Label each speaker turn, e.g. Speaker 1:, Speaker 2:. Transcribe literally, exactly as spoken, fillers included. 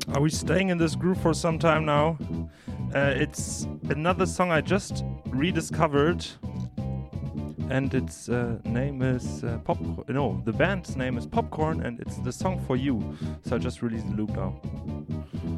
Speaker 1: Are we staying in this groove for some time now? Uh, it's another song I just rediscovered, and its uh, name is uh, Pop. No, the band's name is Popcorn, and it's the song For You. So I just released the loop now.